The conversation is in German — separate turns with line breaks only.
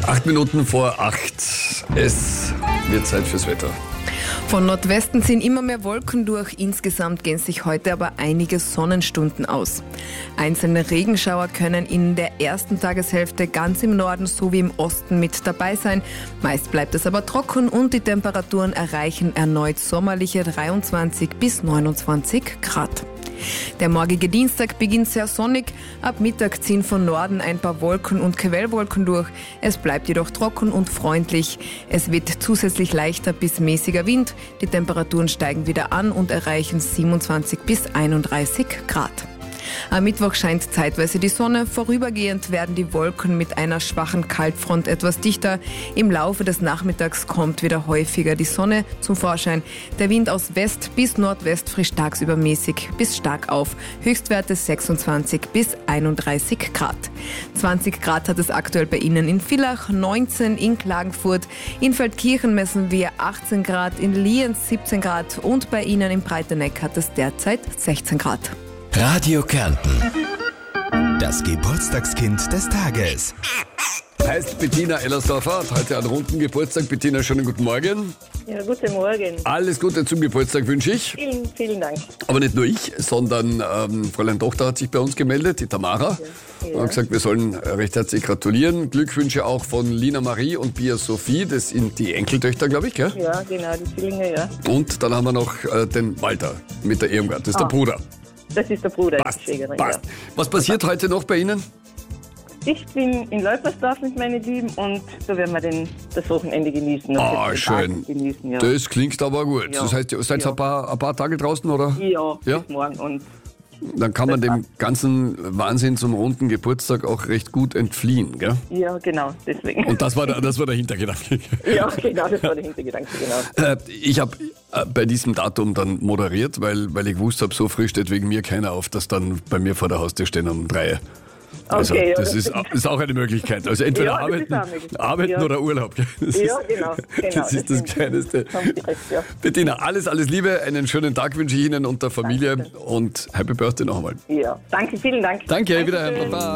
8 Minuten vor 8. Es wird Zeit fürs Wetter.
Von Nordwesten ziehen immer mehr Wolken durch. Insgesamt gehen sich heute aber einige Sonnenstunden aus. Einzelne Regenschauer können in der ersten Tageshälfte ganz im Norden sowie im Osten mit dabei sein. Meist bleibt es aber trocken und die Temperaturen erreichen erneut sommerliche 23 bis 29 Grad. Der morgige Dienstag beginnt sehr sonnig. Ab Mittag ziehen von Norden ein paar Wolken und Quellwolken durch. Es bleibt jedoch trocken und freundlich. Es wird zusätzlich leichter bis mäßiger Wind. Die Temperaturen steigen wieder an und erreichen 27 bis 31 Grad. Am Mittwoch scheint zeitweise die Sonne. Vorübergehend werden die Wolken mit einer schwachen Kaltfront etwas dichter. Im Laufe des Nachmittags kommt wieder häufiger die Sonne zum Vorschein. Der Wind aus West bis Nordwest frischt tagsüber mäßig bis stark auf. Höchstwerte 26 bis 31 Grad. 20 Grad hat es aktuell bei Ihnen in Villach, 19 in Klagenfurt. In Feldkirchen messen wir 18 Grad, in Lienz 17 Grad und bei Ihnen im Breiteneck hat es derzeit 16 Grad.
Radio Kärnten. Das Geburtstagskind des Tages.
Heißt Bettina Ellersdorfer, hat heute einen runden Geburtstag. Bettina, schönen guten Morgen.
Ja, guten Morgen.
Alles Gute zum Geburtstag wünsche ich.
Vielen, vielen Dank.
Aber nicht nur ich, sondern Fräulein Tochter hat sich bei uns gemeldet, die Tamara. Und hat gesagt, wir sollen recht herzlich gratulieren. Glückwünsche auch von Lina Marie und Pia Sophie. Das sind die Enkeltöchter, glaube ich, gell?
Ja, genau, die Zwillinge, ja.
Und dann haben wir noch den Walter mit der Irmgard. Das ist der Bruder.
Das ist der Bruder,
Passt,
die Schwägerin.
passt. Was passiert heute noch bei Ihnen?
Ja. Ich bin in Leupersdorf mit meinen Lieben und da werden wir das Wochenende genießen. Und
Schön.
Genießen, ja.
Das klingt aber gut.
Ja.
Das heißt, ihr seid ein paar Tage draußen, oder?
Ja, bis morgen. Und
Dann kann man dem ganzen Wahnsinn zum runden Geburtstag auch recht gut entfliehen, gell?
ja, genau, deswegen.
Und das war der Hintergedanke.
ja, genau, das war der Hintergedanke, genau.
Ich habe bei diesem Datum dann moderiert, weil ich gewusst habe, so früh steht wegen mir keiner auf, dass dann bei mir vor der Haustür stehen um 3. Also
Okay, ja,
das ist auch eine Möglichkeit. Also entweder
Ja, das ist auch eine Möglichkeit.
arbeiten
Ja.
oder Urlaub. Das
Ja,
ist,
genau.
Das ist das
stimmt.
Kleinste.
Haben Sie recht, ja.
Bettina, alles Liebe, einen schönen Tag wünsche ich Ihnen und der Familie
Danke.
und Happy Birthday noch einmal.
Ja, danke, vielen Dank.
Danke,
Dankeschön.
wiederhören, Baba.